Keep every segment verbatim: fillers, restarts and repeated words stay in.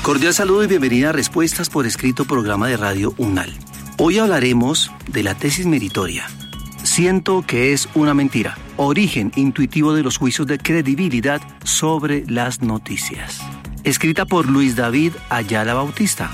Cordial saludo y bienvenida a Respuestas por Escrito, programa de Radio UNAL. Hoy hablaremos de la tesis meritoria. Siento que es una mentira. Origen intuitivo de los juicios de credibilidad sobre las noticias. Escrita por Luis David Ayala Bautista.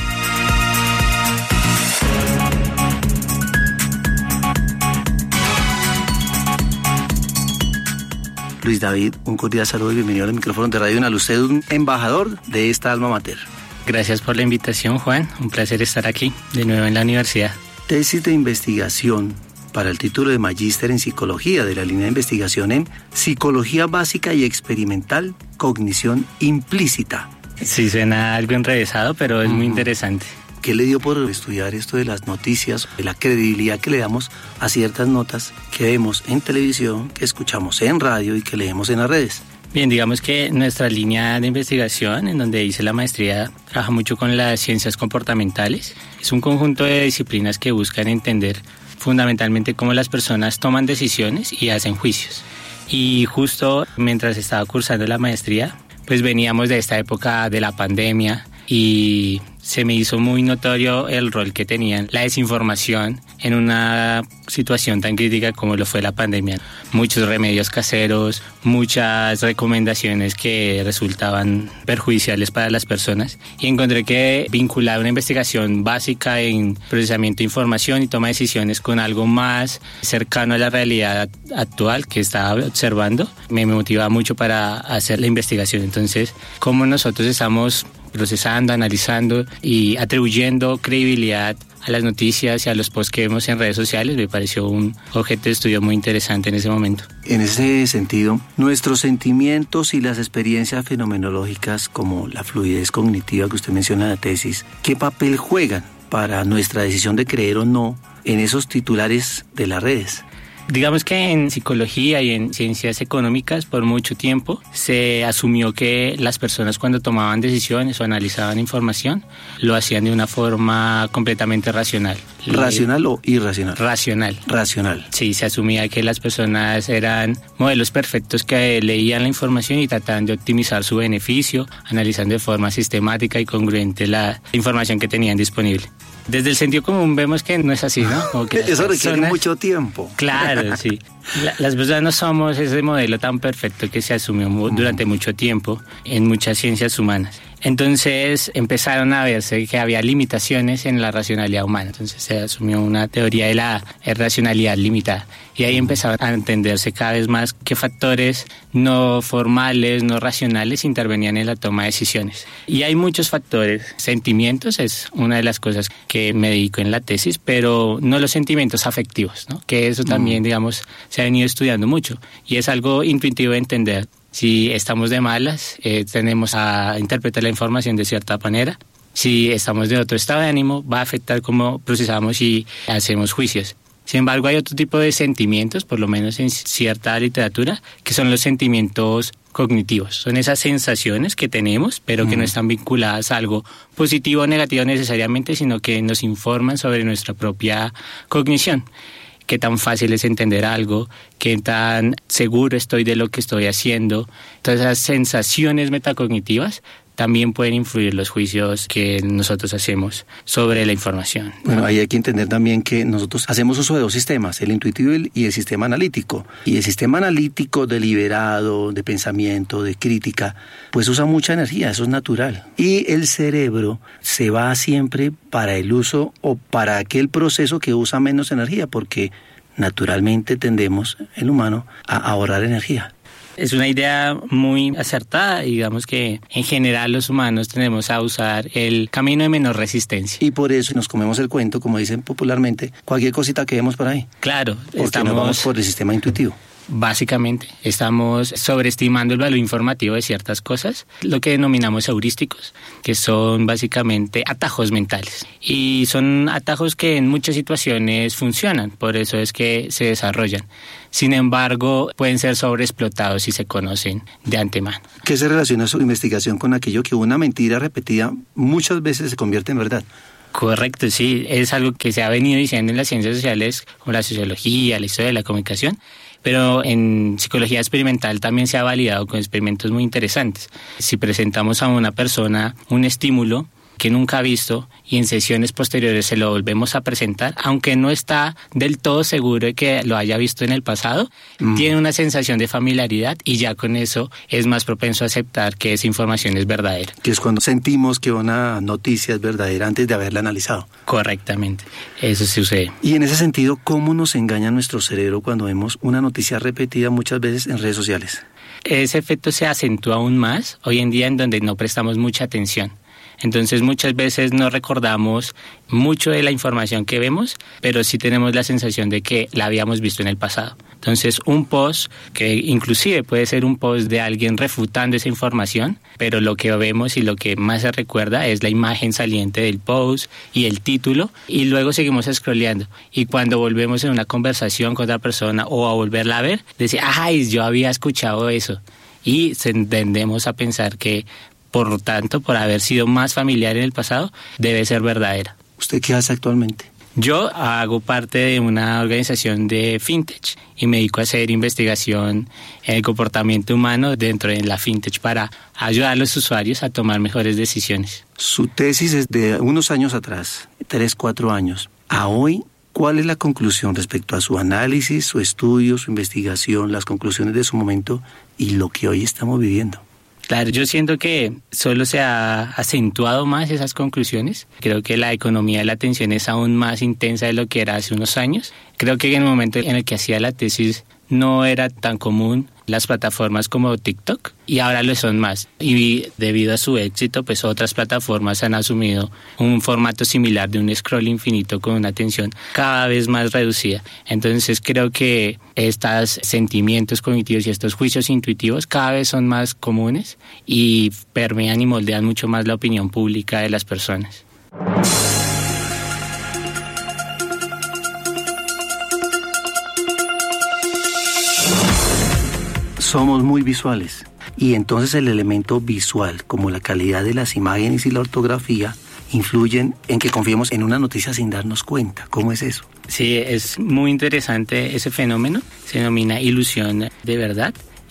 Luis David, un cordial saludo y bienvenido al micrófono de Radio UNAL. Usted es un embajador de esta alma mater. Gracias por la invitación, Juan. Un placer estar aquí de nuevo en la universidad. Tesis de investigación para el título de Magíster en Psicología, de la línea de investigación en Psicología Básica y Experimental, Cognición Implícita. Sí, suena algo enrevesado, pero es uh-huh. muy interesante. ¿Qué le dio por estudiar esto de las noticias, de la credibilidad que le damos a ciertas notas que vemos en televisión, que escuchamos en radio y que leemos en las redes? Bien, digamos que nuestra línea de investigación, en donde hice la maestría, trabaja mucho con las ciencias comportamentales. Es un conjunto de disciplinas que buscan entender fundamentalmente cómo las personas toman decisiones y hacen juicios. Y justo mientras estaba cursando la maestría, pues veníamos de esta época de la pandemia y se me hizo muy notorio el rol que tenían la desinformación en una situación tan crítica como lo fue la pandemia. Muchos remedios caseros, muchas recomendaciones que resultaban perjudiciales para las personas, y encontré que vincular una investigación básica en procesamiento de información y toma de decisiones con algo más cercano a la realidad actual que estaba observando me motivaba mucho para hacer la investigación. Entonces, cómo nosotros estamos procesando, analizando y atribuyendo credibilidad a las noticias y a los posts que vemos en redes sociales, me pareció un objeto de estudio muy interesante en ese momento. En ese sentido, nuestros sentimientos y las experiencias fenomenológicas, como la fluidez cognitiva que usted menciona en la tesis, ¿qué papel juegan para nuestra decisión de creer o no en esos titulares de las redes? Digamos que en psicología y en ciencias económicas por mucho tiempo se asumió que las personas cuando tomaban decisiones o analizaban información lo hacían de una forma completamente racional. ¿Racional o irracional? Racional. Racional. Sí, se asumía que las personas eran modelos perfectos que leían la información y trataban de optimizar su beneficio, analizando de forma sistemática y congruente la información que tenían disponible. Desde el sentido común vemos que no es así, ¿no? Como que Eso requiere personas... mucho tiempo. Claro, sí. La, las personas no somos ese modelo tan perfecto que se asumió durante mucho tiempo en muchas ciencias humanas. Entonces empezaron a verse que había limitaciones en la racionalidad humana. Entonces se asumió una teoría de la racionalidad limitada. Y ahí empezaron a entenderse cada vez más qué factores no formales, no racionales intervenían en la toma de decisiones. Y hay muchos factores. Sentimientos es una de las cosas que me dedico en la tesis, pero no los sentimientos afectivos, ¿no? Que eso también, digamos, se ha venido estudiando mucho. Y es algo intuitivo de entender. Si estamos de malas, eh, tenemos a interpretar la información de cierta manera. Si estamos de otro estado de ánimo, va a afectar cómo procesamos y hacemos juicios. Sin embargo, hay otro tipo de sentimientos, por lo menos en cierta literatura, que son los sentimientos cognitivos. Son esas sensaciones que tenemos, pero que mm. no están vinculadas a algo positivo o negativo necesariamente, sino que nos informan sobre nuestra propia cognición. Qué tan fácil es entender algo, qué tan seguro estoy de lo que estoy haciendo. Todas esas sensaciones metacognitivas también pueden influir en los juicios que nosotros hacemos sobre la información, ¿no? Bueno, ahí hay que entender también que nosotros hacemos uso de dos sistemas, el intuitivo y el sistema analítico. Y el sistema analítico deliberado, de pensamiento, de crítica, pues usa mucha energía, eso es natural. Y el cerebro se va siempre para el uso o para aquel proceso que usa menos energía, porque naturalmente tendemos, el humano, a ahorrar energía. Es una idea muy acertada, digamos que en general los humanos tendemos a usar el camino de menor resistencia. Y por eso nos comemos el cuento, como dicen popularmente, cualquier cosita que vemos por ahí. Claro. Porque estamos... nos vamos por el sistema intuitivo. Básicamente, estamos sobreestimando el valor informativo de ciertas cosas, lo que denominamos heurísticos, que son básicamente atajos mentales. Y son atajos que en muchas situaciones funcionan, por eso es que se desarrollan. Sin embargo, pueden ser sobreexplotados si se conocen de antemano. ¿Qué se relaciona su investigación con aquello que una mentira repetida muchas veces se convierte en verdad? Correcto, sí, es algo que se ha venido diciendo en las ciencias sociales, como la sociología, la historia de la comunicación, Pero en psicología experimental también se ha validado con experimentos muy interesantes. Si presentamos a una persona un estímulo que nunca ha visto y en sesiones posteriores se lo volvemos a presentar, aunque no está del todo seguro de que lo haya visto en el pasado, mm. tiene una sensación de familiaridad y ya con eso es más propenso a aceptar que esa información es verdadera. Que es cuando sentimos que una noticia es verdadera antes de haberla analizado. Correctamente, eso sucede. Y en ese sentido, ¿cómo nos engaña nuestro cerebro cuando vemos una noticia repetida muchas veces en redes sociales? Ese efecto se acentúa aún más hoy en día en donde no prestamos mucha atención. Entonces muchas veces no recordamos mucho de la información que vemos, pero sí tenemos la sensación de que la habíamos visto en el pasado. Entonces un post, que inclusive puede ser un post de alguien refutando esa información, pero lo que vemos y lo que más se recuerda es la imagen saliente del post y el título, y luego seguimos scrolleando. Y cuando volvemos en una conversación con otra persona o a volverla a ver, decimos, ¡ay, yo había escuchado eso! Y tendemos a pensar que por lo tanto, por haber sido más familiar en el pasado, debe ser verdadera. ¿Usted qué hace actualmente? Yo hago parte de una organización de fintech y me dedico a hacer investigación en el comportamiento humano dentro de la fintech para ayudar a los usuarios a tomar mejores decisiones. Su tesis es de unos años atrás, tres, cuatro años. A hoy, ¿cuál es la conclusión respecto a su análisis, su estudio, su investigación, las conclusiones de su momento y lo que hoy estamos viviendo? Claro, yo siento que solo se ha acentuado más esas conclusiones. Creo que la economía de la atención es aún más intensa de lo que era hace unos años. Creo que en el momento en el que hacía la tesis no era tan común las plataformas como TikTok y ahora lo son más. Y debido a su éxito, pues otras plataformas han asumido un formato similar de un scroll infinito con una atención cada vez más reducida. Entonces creo que estos sentimientos cognitivos y estos juicios intuitivos cada vez son más comunes y permean y moldean mucho más la opinión pública de las personas. Somos muy visuales y entonces el elemento visual, como la calidad de las imágenes y la ortografía, influyen en que confiemos en una noticia sin darnos cuenta. ¿Cómo es eso? Sí, es muy interesante ese fenómeno, se denomina ilusión de verdad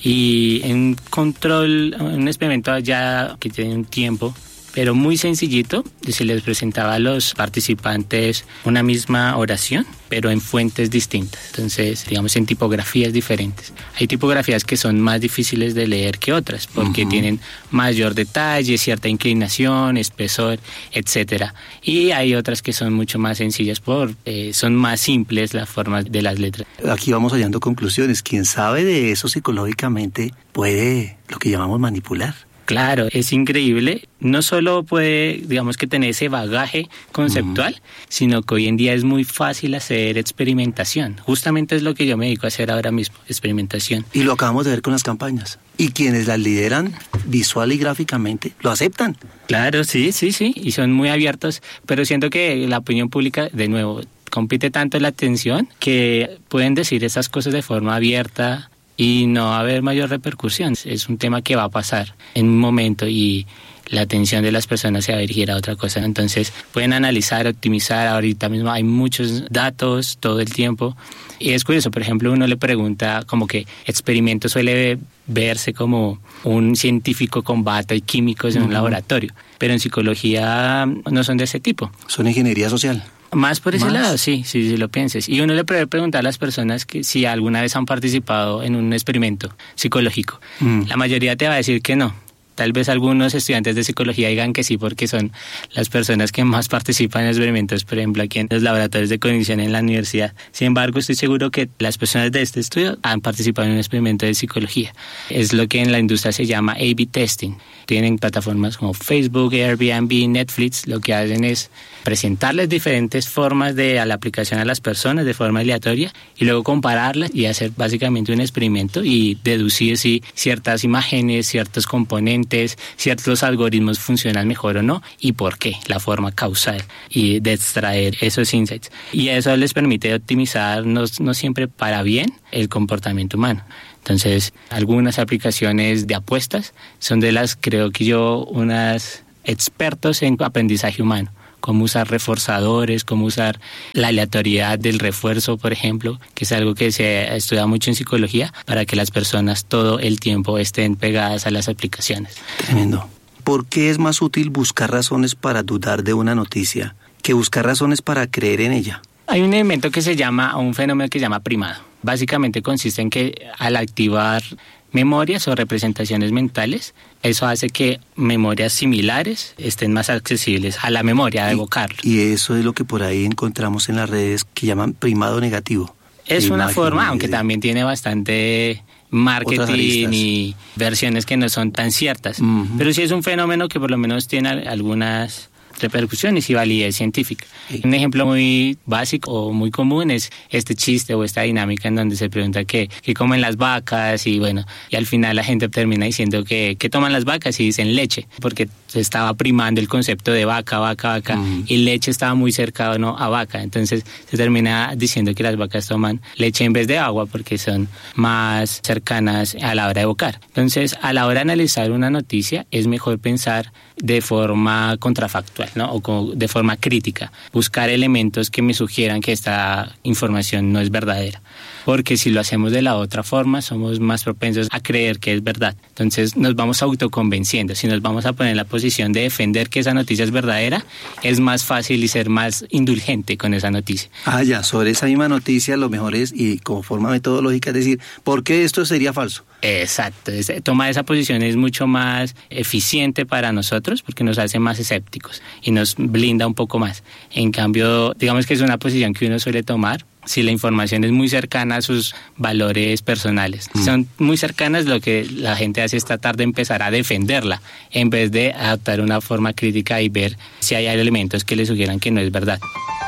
y en control, un experimento ya que tiene un tiempo, pero muy sencillito, se les presentaba a los participantes una misma oración, pero en fuentes distintas, entonces, digamos, en tipografías diferentes. Hay tipografías que son más difíciles de leer que otras, porque uh-huh. tienen mayor detalle, cierta inclinación, espesor, etcétera. Y hay otras que son mucho más sencillas, por eh, son más simples las formas de las letras. Aquí vamos hallando conclusiones. Quien sabe de eso psicológicamente puede, lo que llamamos, manipular. Claro, es increíble. No solo puede, digamos, que tener ese bagaje conceptual, uh-huh. sino que hoy en día es muy fácil hacer experimentación. Justamente es lo que yo me dedico a hacer ahora mismo, experimentación. Y lo acabamos de ver con las campañas. Y quienes las lideran visual y gráficamente lo aceptan. Claro, sí, sí, sí. Y son muy abiertos. Pero siento que la opinión pública, de nuevo, compite tanto la atención que pueden decir esas cosas de forma abierta y no va a haber mayor repercusión. Es un tema que va a pasar en un momento y la atención de las personas se va a dirigir a otra cosa. Entonces pueden analizar, optimizar. Ahorita mismo hay muchos datos todo el tiempo. Y es curioso, por ejemplo, uno le pregunta como que experimento suele verse como un científico con bata y químicos en uh-huh. un laboratorio. Pero en psicología no son de ese tipo. Son ingeniería social. Más por ese ¿Más? lado, sí, sí, sí lo pienses. Y uno le puede preguntar a las personas que si alguna vez han participado en un experimento psicológico. Mm. La mayoría te va a decir que no. Tal vez algunos estudiantes de psicología digan que sí, porque son las personas que más participan en experimentos, por ejemplo, aquí en los laboratorios de cognición en la universidad. Sin embargo, estoy seguro que las personas de este estudio han participado en un experimento de psicología. Es lo que en la industria se llama A B testing. Tienen plataformas como Facebook, Airbnb, Netflix. Lo que hacen es presentarles diferentes formas de a la aplicación a las personas de forma aleatoria y luego compararlas y hacer básicamente un experimento y deducir si ciertas imágenes, ciertos componentes, ciertos algoritmos funcionan mejor o no y por qué, la forma causal y de extraer esos insights. Y eso les permite optimizar no, no siempre para bien el comportamiento humano. Entonces, algunas aplicaciones de apuestas son de las, creo que yo, unas expertos en aprendizaje humano. cómo usar reforzadores, cómo usar la aleatoriedad del refuerzo, por ejemplo, que es algo que se estudia mucho en psicología, para que las personas todo el tiempo estén pegadas a las aplicaciones. Tremendo. ¿Por qué es más útil buscar razones para dudar de una noticia que buscar razones para creer en ella? Hay un elemento que se llama, un fenómeno que se llama primado. Básicamente consiste en que al activar memorias o representaciones mentales, eso hace que memorias similares estén más accesibles a la memoria, a evocarlo. Y, y eso es lo que por ahí encontramos en las redes que llaman primado negativo. Es una forma, aunque también tiene bastante marketing y versiones que no son tan ciertas. Uh-huh. Pero sí es un fenómeno que por lo menos tiene algunas repercusiones y validez científica. Sí. Un ejemplo muy básico o muy común es este chiste o esta dinámica en donde se pregunta qué, qué comen las vacas y bueno, y al final la gente termina diciendo que, que toman las vacas y dicen leche, porque se estaba primando el concepto de vaca, vaca, vaca, uh-huh. y leche estaba muy cercano a vaca, entonces se termina diciendo que las vacas toman leche en vez de agua porque son más cercanas a la hora de evocar. Entonces, a la hora de analizar una noticia es mejor pensar de forma contrafactual, ¿no? O de forma crítica, buscar elementos que me sugieran que esta información no es verdadera, porque si lo hacemos de la otra forma somos más propensos a creer que es verdad, entonces nos vamos autoconvenciendo. Si nos vamos a poner en la posición de defender que esa noticia es verdadera, es más fácil y ser más indulgente con esa noticia. Ah, ya, sobre esa misma noticia lo mejor es, y como forma metodológica, es decir, ¿por qué esto sería falso? Exacto, tomar esa posición es mucho más eficiente para nosotros porque nos hace más escépticos y nos blinda un poco más. En cambio, digamos que es una posición que uno suele tomar si la información es muy cercana a sus valores personales. Si son muy cercanas, lo que la gente hace es tratar de empezar a defenderla en vez de adoptar una forma crítica y ver si hay elementos que le sugieran que no es verdad.